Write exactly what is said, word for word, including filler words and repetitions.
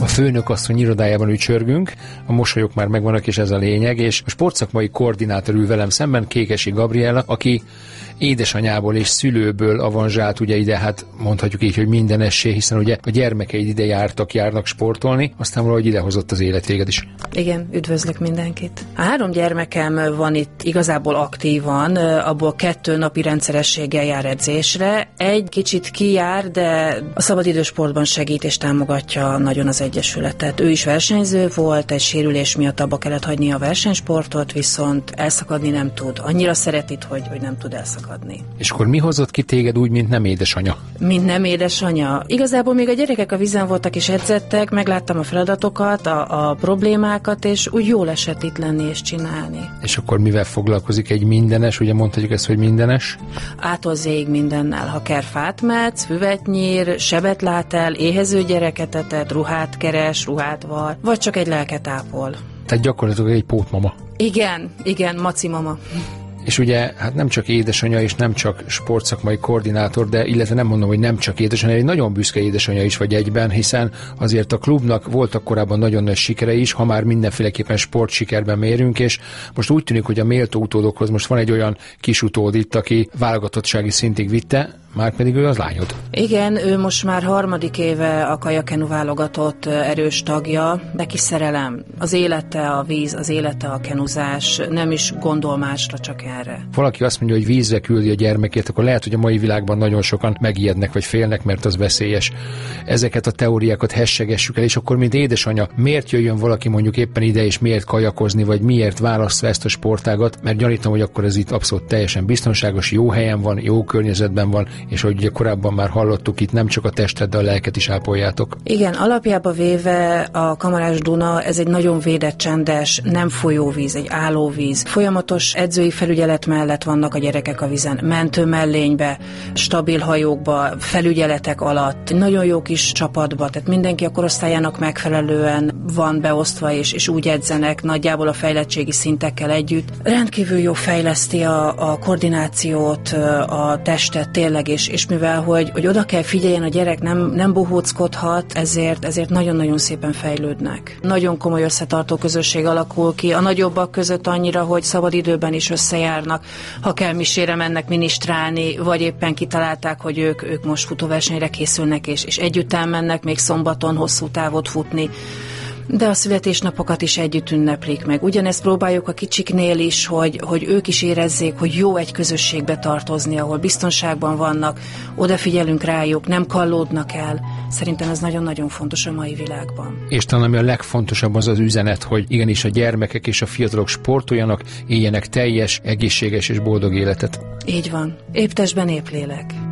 A főnök asszony irodájában ücsörgünk, a mosolyok már megvannak, és ez a lényeg, és a sportszakmai koordinátor ül velem szemben, Kékesi Gabriella, aki édesanyából és szülőből avanzsált ugye ide, hát mondhatjuk így, hogy mindenessé, hiszen ugye a gyermekeid ide jártak, járnak sportolni, aztán valahogy idehozott az élet téged is. Igen, üdvözlök mindenkit. Három gyermekem van itt igazából aktívan, abból kettő napi rendszerességgel jár edzésre, egy kicsit kijár, de a szabadidősportban segít és támogatja nagyon az egyesületet. Ő is versenyző volt, egy sérülés miatt abba kellett hagyni a versenysportot, viszont elszakadni nem tud. Annyira szeret itt, hogy, hogy nem tud elszakadni. És akkor mi hozott ki téged úgy, mint nem édesanya? Mint nem édesanya. Igazából még a gyerekek a vízen voltak és edzettek, megláttam a feladatokat, a, a problémákat, és úgy jól esett itt lenni és csinálni. És akkor mivel foglalkozik egy mindenes? Ugye mondhatjuk ezt, hogy mindenes? Ától zéig mindennel. Ha kell, fát metsz, füvet nyír, sebet lát el, éhező gyereket etet, ruhát keres, ruhát var, vagy csak egy lelket ápol. Tehát gyakorlatilag egy pótmama. Igen, igen, maci mama. És ugye, hát nem csak édesanya, és nem csak sportszakmai koordinátor, de illetve nem mondom, hogy nem csak édesanya, egy nagyon büszke édesanya is vagy egyben, hiszen azért a klubnak voltak korábban nagyon nagy sikere is, ha már mindenféleképpen sportsikerben mérünk, és most úgy tűnik, hogy a méltó utódokhoz most van egy olyan kis utód itt, aki válogatottsági szintig vitte, már pedig ő az lányod. Igen, ő most már harmadik éve a kajakenu válogatott erős tagja, de kis szerelem. Az élete a víz, az élete a kenuzás, nem is gondol másra, csak erre. Valaki azt mondja, hogy vízre küldi a gyermekét, akkor lehet, hogy a mai világban nagyon sokan megijednek vagy félnek, mert az veszélyes. Ezeket a teóriákat hessegessük el, és akkor, mint édesanya, miért jöjjön valaki mondjuk éppen ide, és miért kajakozni, vagy miért választva ezt a sportágat, mert gyanítom, hogy akkor ez itt abszolút teljesen biztonságos, jó helyen van, jó környezetben van, és hogy ugye korábban már hallottuk, itt nem csak a testet, de a lelket is ápoljátok. Igen, alapjába véve a Kamarás Duna, ez egy nagyon védett, csendes, nem folyóvíz, egy állóvíz. Folyamatos edzői felügyelet mellett vannak a gyerekek a vízen, mentő mellénybe, stabil hajókba, felügyeletek alatt, nagyon jó kis csapatba, tehát mindenki a korosztályának megfelelően van beosztva, és, és úgy edzenek, nagyjából a fejlettségi szintekkel együtt. Rendkívül jó fejleszti a, a koordinációt, a testet tényleg, és, és mivel, hogy, hogy oda kell figyeljen a gyerek, nem, nem bohóckodhat, ezért, ezért nagyon-nagyon szépen fejlődnek. Nagyon komoly összetartó közösség alakul ki, a nagyobbak között annyira, hogy szabadidőben is összejárnak, ha kell misére mennek minisztrálni, vagy éppen kitalálták, hogy ők, ők most futóversenyre készülnek, és, és együtt elmennek még szombaton hosszú távot futni. De a születésnapokat is együtt ünneplik meg. Ugyanezt próbáljuk a kicsiknél is, hogy, hogy ők is érezzék, hogy jó egy közösségbe tartozni, ahol biztonságban vannak, odafigyelünk rájuk, nem kallódnak el. Szerintem ez nagyon-nagyon fontos a mai világban. És talán ami a legfontosabb az az üzenet, hogy igenis a gyermekek és a fiatalok sportoljanak, éljenek teljes, egészséges és boldog életet. Így van. Épp testben, épp lélek.